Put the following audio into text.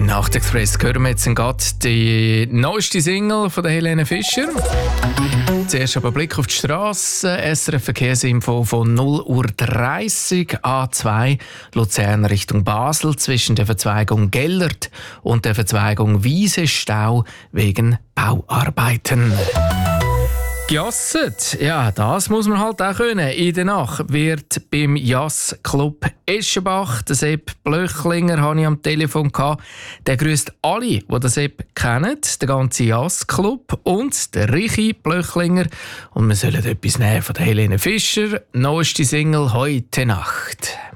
Nachtexpress hören wir jetzt gerade die neueste Single von der Helene Fischer. Zuerst aber Blick auf die Straße. SRF Verkehrsinfo von 0:30 Uhr A2 Luzern Richtung Basel zwischen der Verzweigung Gellert und der Verzweigung Wiesestau wegen Bauarbeiten. Gejasset, ja, das muss man halt auch können. In der Nacht wird beim Jazzclub Eschenbach, der Sepp Blöchlinger, hatte ich am Telefon gehabt. Der grüßt alle, die den Sepp kennen, den ganzen Jazzclub und der Richi Blöchlinger. Und wir sollen etwas nehmen von der Helene Fischer, neueste Single «Heute Nacht».